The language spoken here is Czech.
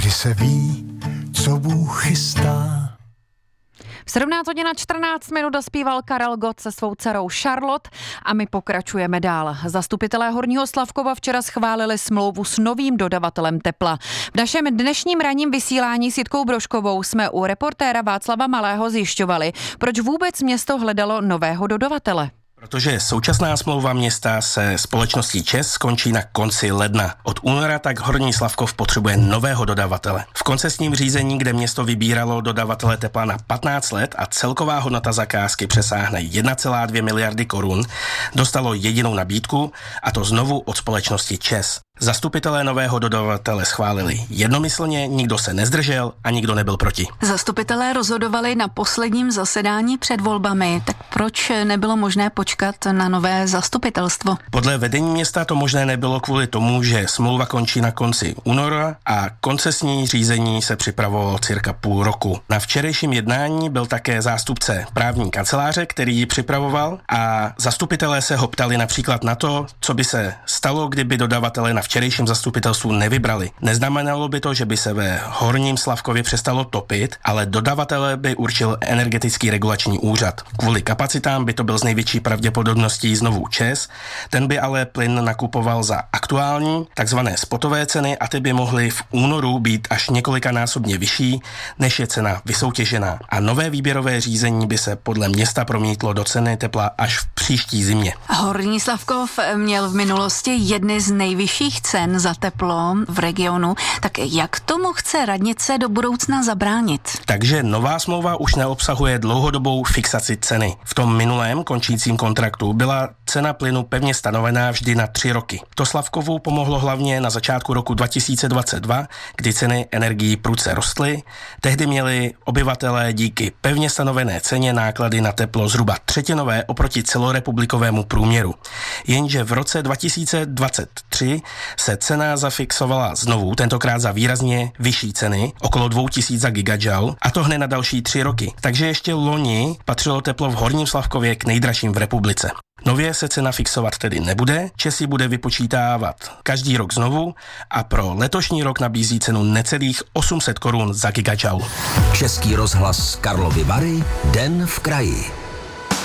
kdy se ví, co Bůh chystá. V 17:14 dospíval Karel Gott se svou dcerou Charlotte a my pokračujeme dál. Zastupitelé Horního Slavkova včera schválili smlouvu s novým dodavatelem tepla. V našem dnešním ranním vysílání s Jitkou Brožkovou jsme u reportéra Václava Malého zjišťovali, proč vůbec město hledalo nového dodavatele. Protože současná smlouva města se společností ČEZ skončí na konci ledna. Od února tak Horní Slavkov potřebuje nového dodavatele. V koncesním řízení, kde město vybíralo dodavatele tepla na 15 let a celková hodnota zakázky přesáhne 1,2 miliardy korun, dostalo jedinou nabídku, a to znovu od společnosti ČEZ. Zastupitelé nového dodavatele schválili jednomyslně, nikdo se nezdržel a nikdo nebyl proti. Zastupitelé rozhodovali na posledním zasedání před volbami, tak proč nebylo možné počkat na nové zastupitelstvo? Podle vedení města to možné nebylo kvůli tomu, že smlouva končí na konci února a koncesní řízení se připravovalo cirka půl roku. Na včerejším jednání byl také zástupce právní kanceláře, který ji připravoval, a zastupitelé se ho ptali například na to, co by se stalo, kdyby dodavatelé na včerejším zastupitelstvu nevybrali. Neznamenalo by to, že by se ve Horním Slavkově přestalo topit, ale dodavatele by určil Energetický regulační úřad. Kvůli kapacitám by to byl z největší pravděpodobností znovu ČEZ, ten by ale plyn nakupoval za aktuální, takzvané spotové ceny, a ty by mohly v únoru být až několikanásobně vyšší, než je cena vysoutěžená. A nové výběrové řízení by se podle města promítlo do ceny tepla až v příští zimě. Horní Slavkov měl v minulosti jedny z nejvyšších cen za teplo v regionu, tak jak tomu chce radnice do budoucna zabránit? Takže nová smlouva už neobsahuje dlouhodobou fixaci ceny. V tom minulém končícím kontraktu byla cena plynu pevně stanovená vždy na 3 roky. To Slavkovu pomohlo hlavně na začátku roku 2022, kdy ceny energií prudce rostly. Tehdy měli obyvatelé díky pevně stanovené ceně náklady na teplo zhruba třetinové oproti celorepublikovému průměru. Jenže v roce 2023 se cena zafixovala znovu, tentokrát za výrazně vyšší ceny, okolo 2000 za gigajoule, a to hned na další 3 roky. Takže ještě loni patřilo teplo v Horním Slavkově k nejdražším v republice. Nově se cena fixovat tedy nebude, ČEZ ji bude vypočítávat každý rok znovu a pro letošní rok nabízí cenu necelých 800 korun za gigajoule. Český rozhlas Karlovy Vary, Den v kraji.